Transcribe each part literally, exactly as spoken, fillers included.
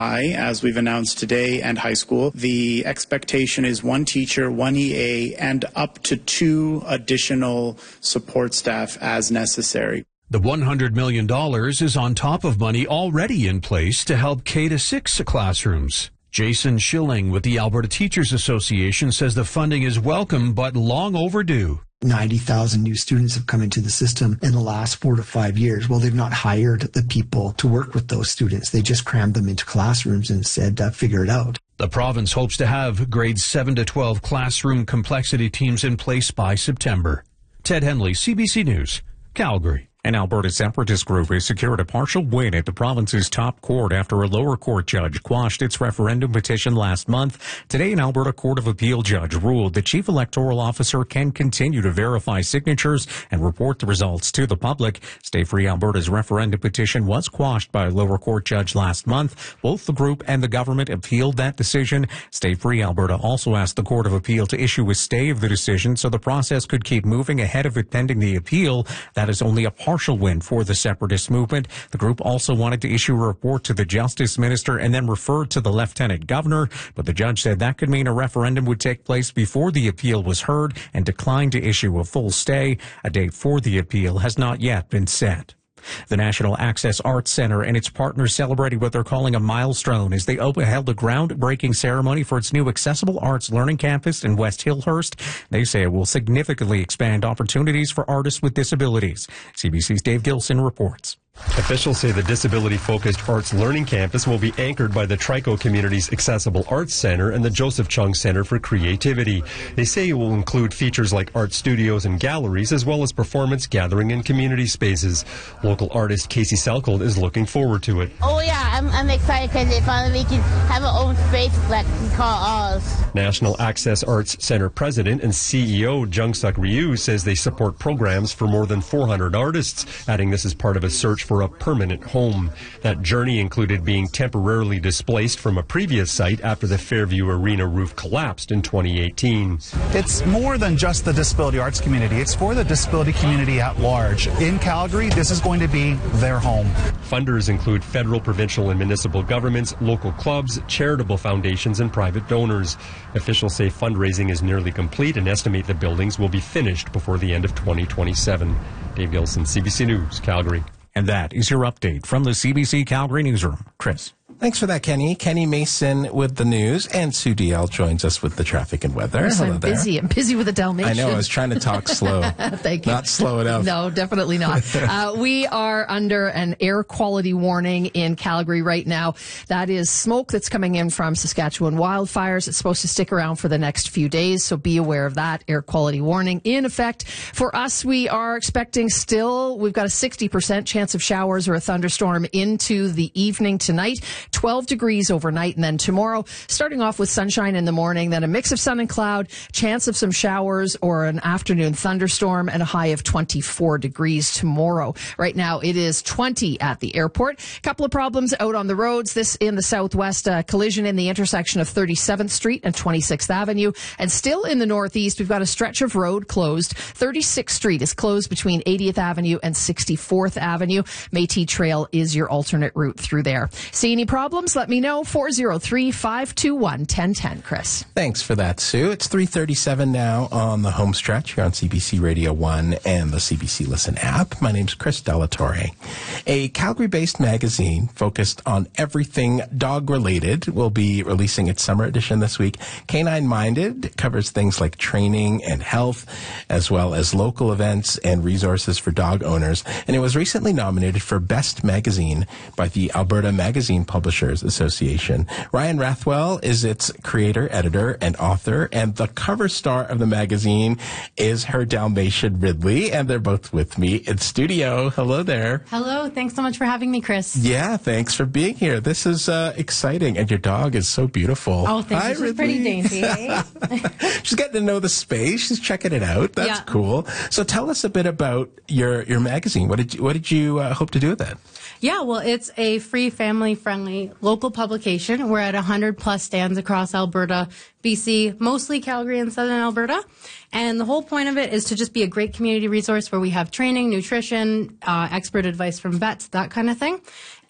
High, as we've announced today, and high school. The expectation is one teacher, one E A, and up to two additional support staff as necessary. The one hundred million dollars is on top of money already in place to help K to six classrooms. Jason Schilling with the Alberta Teachers Association says the funding is welcome but long overdue. ninety thousand new students have come into the system in the last four to five years. Well, they've not hired the people to work with those students. They just crammed them into classrooms and said, uh, figure it out. The province hopes to have grades seven to twelve classroom complexity teams in place by September. Ted Henley, C B C News, Calgary. An Alberta separatist group has secured a partial win at the province's top court after a lower court judge quashed its referendum petition last month. Today, an Alberta Court of Appeal judge ruled the chief electoral officer can continue to verify signatures and report the results to the public. Stay Free Alberta's referendum petition was quashed by a lower court judge last month. Both the group and the government appealed that decision. Stay Free Alberta also asked the Court of Appeal to issue a stay of the decision so the process could keep moving ahead of it pending the appeal. That is only a partial partial win for the separatist movement. The group also wanted to issue a report to the Justice Minister and then refer to the Lieutenant Governor, but the judge said that could mean a referendum would take place before the appeal was heard and declined to issue a full stay. A date for the appeal has not yet been set. The National Access Arts Centre and its partners celebrated what they're calling a milestone as they open, held a groundbreaking ceremony for its new Accessible Arts Learning Campus in West Hillhurst. They say it will significantly expand opportunities for artists with disabilities. C B C's Dave Gilson reports. Officials say the disability-focused Arts Learning Campus will be anchored by the Trico Community's Accessible Arts Centre and the Joseph Chung Centre for Creativity. They say it will include features like art studios and galleries, as well as performance, gathering, and community spaces. Local artist Casey Selkold is looking forward to it. Oh yeah, I'm, I'm excited because it finally we can have our own space that we call ours. National Access Arts Centre President and C E O Jung Suk Ryu says they support programs for more than four hundred artists, adding this is part of a search for a permanent home. That journey included being temporarily displaced from a previous site after the Fairview Arena roof collapsed in twenty eighteen. It's more than just the disability arts community. It's for the disability community at large. In Calgary, this is going to be their home. Funders include federal, provincial, and municipal governments, local clubs, charitable foundations, and private donors. Officials say fundraising is nearly complete and estimate the buildings will be finished before the end of twenty twenty-seven. Dave Gilson, C B C News, Calgary. And that is your update from the C B C Calgary Newsroom. Chris. Thanks for that, Kenny. Kenny Mason with the news, and Sue D L joins us with the traffic and weather. Yes, Hello I'm there. busy. I'm busy with the Dalmatian. I know. I was trying to talk slow. Thank you. Not slow enough. No, definitely not. uh, we are under an air quality warning in Calgary right now. That is smoke that's coming in from Saskatchewan wildfires. It's supposed to stick around for the next few days, so be aware of that. Air quality warning in effect. For us, we are expecting still, we've got a sixty percent chance of showers or a thunderstorm into the evening tonight. twelve degrees overnight, and then tomorrow, starting off with sunshine in the morning, then a mix of sun and cloud, chance of some showers or an afternoon thunderstorm, and a high of twenty-four degrees tomorrow. Right now, it is twenty at the airport. A couple of problems out on the roads. This in the southwest, uh, collision in the intersection of thirty-seventh Street and twenty-sixth Avenue. And still in the northeast, we've got a stretch of road closed. thirty-sixth Street is closed between eightieth Avenue and sixty-fourth Avenue. Métis Trail is your alternate route through there. See any problems? Let me know. four oh three, five two one, one oh one oh, Chris. Thanks for that, Sue. It's three thirty-seven now on the home stretch here on C B C Radio one and the C B C Listen app. My name's Chris Delatorre. A Calgary-based magazine focused on everything dog-related will be releasing its summer edition this week. Canine Minded. It covers things like training and health, as well as local events and resources for dog owners. And it was recently nominated for Best Magazine by the Alberta Magazine Publishers Association. Ryan Rathwell is its creator, editor, and author, and the cover star of the magazine is her Dalmatian Ridley, and they're both with me in studio. Hello there. Hello. Thanks so much for having me, Chris. Yeah, thanks for being here. This is uh, exciting, and your dog is so beautiful. Oh, thank Hi, you. She's Ridley. pretty dainty. Eh? She's getting to know the space. She's checking it out. That's Yeah. cool. So tell us a bit about your your magazine. What did you, what did you uh, hope to do with it? Yeah, well, it's a free, family-friendly local publication. We're at one hundred plus stands across Alberta, B C, mostly Calgary and Southern Alberta. And the whole point of it is to just be a great community resource where we have training, nutrition, uh, expert advice from vets, that kind of thing.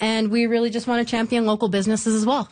And we really just want to champion local businesses as well.